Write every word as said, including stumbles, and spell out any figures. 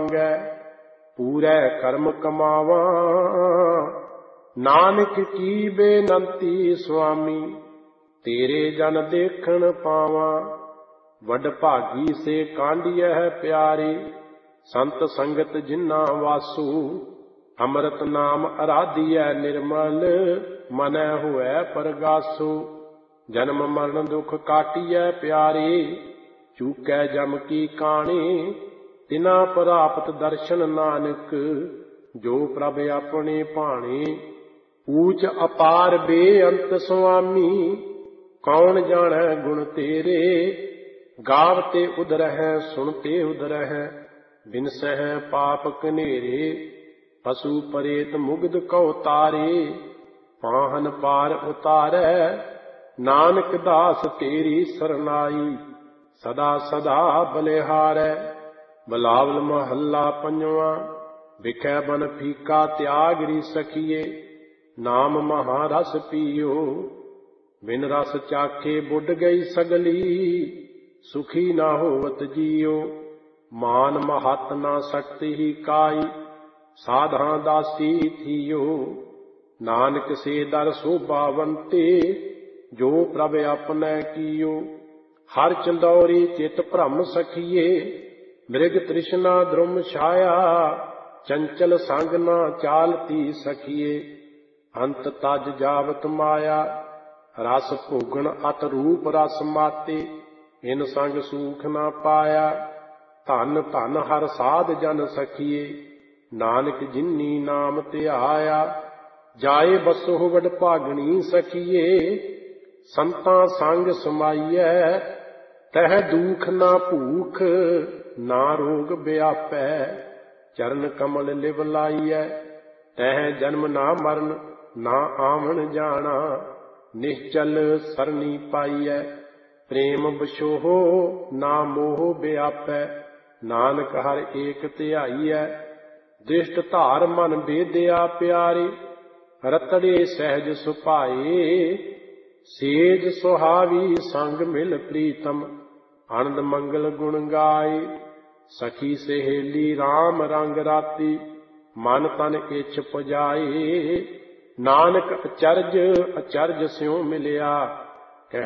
ਮੰਗੈ, ਪੂਰੈ ਕਰਮ ਕਮਾਵਾਂ। ਨਾਨਕ ਕੀ ਬੇਨੰਤੀ ਸੁਆਮੀ, ਤੇਰੇ ਜਨ ਦੇਖਣ ਪਾਵਾਂ। ਵੱਡ ਭਾਗੀ ਸੇ ਕਾਂਢੀਐ ਪਿਆਰੇ, ਸੰਤ ਸੰਗਤ ਜਿਨ੍ਹਾਂ ਵਾਸੂ। ਅੰਮ੍ਰਿਤ ਨਾਮ ਅਰਾਧੀਐ ਨਿਰਮਲ, ਮਨੈ ਹੋਐ ਪਰਗਾਸੂ। ਜਨਮ ਮਰਨ ਦੁਖ ਕਾਟੀਐ ਪਿਆਰੇ, ਚੂਕੈ ਜਮ ਕੀ ਕਾਣੇ। ਤਿਨਾ ਪ੍ਰਾਪਤ ਦਰਸ਼ਨ ਨਾਨਕ, ਜੋ ਪ੍ਰਭ ਆਪਣੇ ਭਾਣੇ। ਊਚ ਅਪਾਰ ਬੇਅੰਤ ਸੁਆਮੀ, ਕੌਣ ਜਾਣੈ ਗੁਣ ਤੇਰੇ। ਗਾਵਤੇ ਉਦਰਹਿ ਸੁਣਤੇ ਉਦਰਹਿ, ਬਿਨਸਹਿ ਪਾਪ ਕਨੇਰੇ। ਪਸੂ ਪਰੇਤ ਮੁਗਧ ਕਉ ਤਾਰੇ, ਪਾਹਨ ਪਾਰ ਉਤਾਰੈ। ਨਾਨਕ ਦਾਸ ਤੇਰੀ ਸਰਨਾਈ, ਸਦਾ ਸਦਾ ਬਲਿਹਾਰੈ। ਬਿਲਾਵਲ ਮਹੱਲਾ ਪੰਜਵਾਂ। ਵਿਖੈ ਬਨ ਫੀਕਾ ਤਿਆਗਰੀ ਸਖੀਏ, ਨਾਮ ਮਹਾ ਰਸ ਪੀਓ। ਬਿਨ ਰਸ ਚਾਖੇ ਬੁੱਢ ਗਈ ਸਗਲੀ, ਸੁਖੀ ਨਾ ਹੋਵਤ ਜੀਓ। ਮਾਨ ਮਹਤ ਨਾ ਸਕਤੀ ਹੀ ਕਾਈ, ਸਾਧਾਂ ਦਾਸੀ ਥੀਓ। ਨਾਨਕ ਸੇ ਦਰ ਸੋਭਾਵੰਤੇ, ਜੋ ਪ੍ਰਭ ਆਪਣੈ ਕੀਓ। ਹਰ ਚੰਦੌਰੀ ਚਿਤ ਭ੍ਰਮ ਸਖੀਏ, ਮ੍ਰਿਗ ਤ੍ਰਿਸ਼ਨਾ ਦ੍ਰੁਮ ਛਾਇਆ। ਚੰਚਲ ਸੰਗ ਨਾ ਚਾਲਤੀ ਸਖੀਏ, ਅੰਤ ਤਜ ਜਾਵਤ ਮਾਇਆ। ਰਸ ਭੋਗਣ ਅਤ ਰੂਪ ਰਸ ਮਾਤੇ, ਇਨ ਸੰਗ ਸੂਖ ਨਾ ਪਾਇਆ। ਧਨ ਧਨ ਹਰ ਸਾਧ ਜਨ ਸਖੀਏ, ਨਾਨਕ ਜਿਨੀ ਨਾਮ ਧਿਆਇਆ। ਜਾਏ ਬਸੋ ਵਡ ਭਾਗਣੀ ਸਖੀਏ, ਸੰਤਾਂ ਸੰਗ ਸਮਾਈਐ। ਤਹ ਦੂਖ ਨਾ ਭੂਖ, ਨਾ ਰੋਗ ਵਿਆਪੈ। ਚਰਨ ਕਮਲ ਲਿਵ ਲਾਈਐ, ਤਹ ਜਨਮ ਨਾ ਮਰਨ, ਨਾ ਆਵਣ ਜਾਣਾ। ਨਿਸ਼ਚਲ ਸਰਨੀ ਪਾਈਐ, ਪ੍ਰੇਮ ਬਛੋਹ, ਨਾ ਮੋਹ ਵਿਆਪੈ। ਨਾਨਕ ਹਰ ਏਕ ਧਿਆਈਐ, ਦ੍ਰਿਸ਼ਟ ਧਾਰ ਮਨ ਬੇਦਿਆ ਪਿਆਰੇ। ਰਤੜੇ ਸਹਿਜ ਸੁਭਾਏ, ਸੇਜ ਸੁਹਾਵੀ ਸੰਗ ਮਿਲ ਪ੍ਰੀਤਮ। ਆਨੰਦ ਮੰਗਲ ਗੁਣ ਗਾਏ, ਸਖੀ ਸਹੇਲੀ ਰਾਮ ਰੰਗ ਰਾਤੀ। ਮਨ ਤਨ ਇੱਛ ਪੁਜਾਏ, ਨਾਨਕ ਅਚਰਜ ਅਚਰਜ ਸਿਉ ਮਿਲਿਆ।